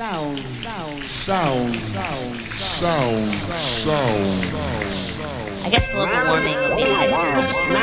I guess global warming will be the next one.